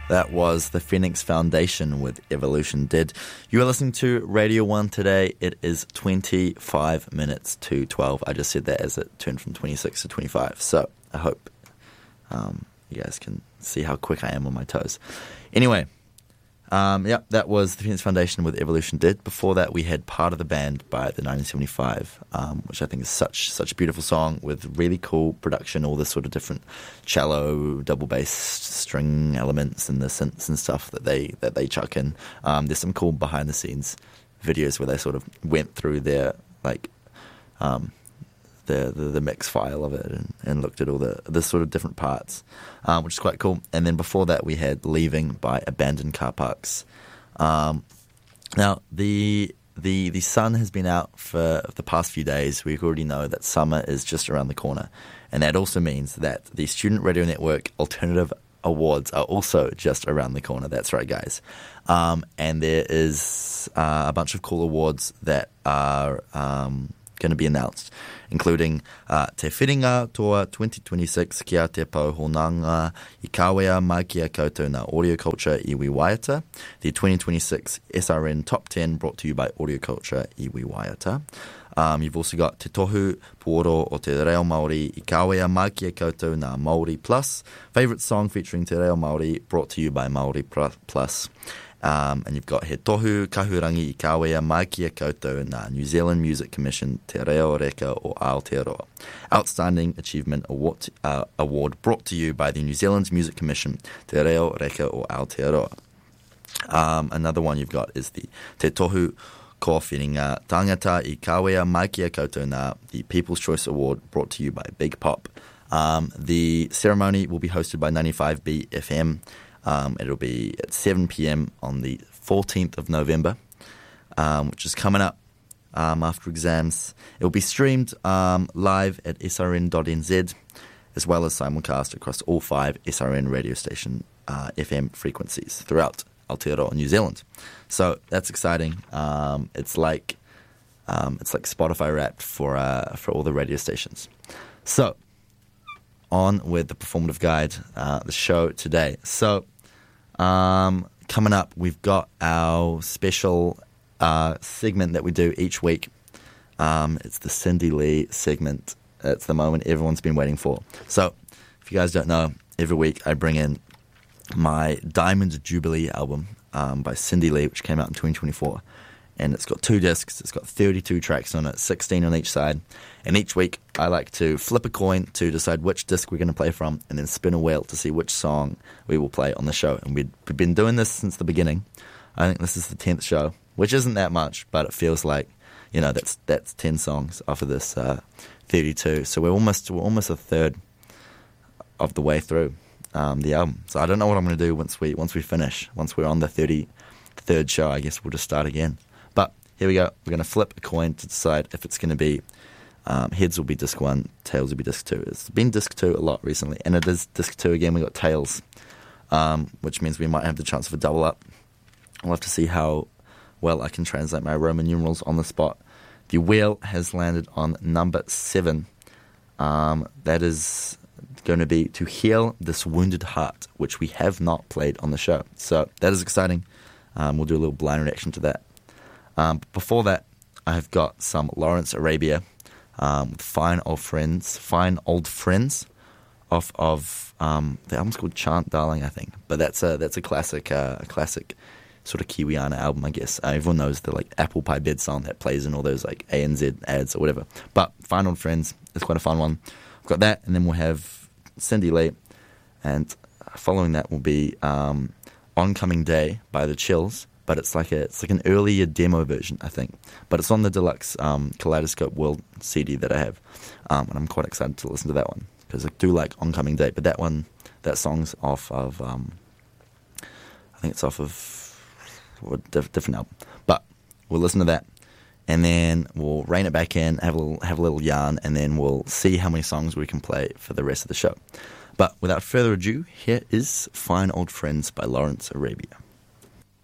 That was the Phoenix Foundation with Evolution Dead. You are listening to Radio 1 today. It is 25 minutes to 12. I just said that as it turned from 26 to 25. So I hope you guys can see how quick I am on my toes. Anyway, that was the Phoenix Foundation with Evolution Dead. Before that, we had Part of the Band by the 1975, which I think is such a beautiful song with really cool production, all this sort of different cello, double bass, string elements and the synths and stuff that they chuck in. There's some cool behind the scenes videos where they sort of went through their the mix file of it and looked at all the sort of different parts, which is quite cool. And then before that, we had Leaving by Abandoned Car Parks. Now, the sun has been out for the past few days. We already know that summer is just around the corner. And that also means that the Student Radio Network Alternative Awards are also just around the corner. That's right, guys. And there is a bunch of cool awards that are going to be announced, including Te Whiringa Toa 2026 Kia Te Pau Honanga I Kawea Mai Kia Koutou Nā Audio Culture Iwi Waiata, the 2026 SRN Top 10 brought to you by Audio Culture Iwi Waiata. You've also got Te Tohu Puoro o Te Reo Māori I Kawea Mai Kia Koutou Nā Māori Plus, favourite song featuring Te Reo Māori brought to you by Māori Plus. And you've got He Tohu Kahurangi I Kawea Mai Kia Koutou Nā New Zealand Music Commission Te Reo Reka o Aotearoa. Outstanding Achievement Award brought to you by the New Zealand Music Commission Te Reo Reka o Aotearoa. Another one you've got is the Te Tohu Ko Whiringa Tangata I Kawea Mai Kia Koutou Nā, the People's Choice Award brought to you by Big Pop. The ceremony will be hosted by 95B FM. It'll be at 7 p.m. on the 14th of November, which is coming up after exams. It will be streamed live at srn.nz, as well as simulcast across all 5 SRN radio station FM frequencies throughout Aotearoa, New Zealand. So that's exciting. It's like Spotify Wrapped for all the radio stations. So on with the performative guide, the show today. So coming up, we've got our special segment that we do each week. It's the Cindy Lee segment. It's the moment everyone's been waiting for. So if you guys don't know, every week I bring in my Diamond Jubilee album by Cindy Lee, which came out in 2024. And it's got 2 discs. It's got 32 tracks on it, 16 on each side. And each week, I like to flip a coin to decide which disc we're going to play from, and then spin a wheel to see which song we will play on the show. And we've been doing this since the beginning. I think this is the 10th show, which isn't that much, but it feels like, that's 10 songs off of this 32. So we're almost a third of the way through the album. So I don't know what I'm going to do once we finish. Once we're on the 33rd show, I guess we'll just start again. But here we go. We're going to flip a coin to decide if it's going to be heads will be disc 1, tails will be disc 2. It's been disc 2 a lot recently, and it is disc 2 again. We got tails, which means we might have the chance of a double up. I'll have to see how well I can translate my Roman numerals on the spot. The wheel has landed on number 7. That is going to be To Heal This Wounded Heart, which we have not played on the show. So that is exciting. We'll do a little blind reaction to that. But before that, I have got some Lawrence Arabia with Fine Old Friends off of the album's called Chant Darling, I think. But that's a classic sort of Kiwiana album, I guess. Everyone knows the Apple Pie Bed song that plays in all those ANZ ads or whatever. But Fine Old Friends is quite a fun one. I've got that, and then we'll have Cindy Lee, and following that will be Oncoming Day by The Chills. But it's like an earlier demo version, I think. But it's on the deluxe Kaleidoscope World CD that I have, and I'm quite excited to listen to that one because I do like Oncoming Day. But that song's off of, I think it's off of a different album. But we'll listen to that, and then we'll rein it back in, have a little yarn, and then we'll see how many songs we can play for the rest of the show. But without further ado, here is Fine Old Friends by Lawrence Arabia.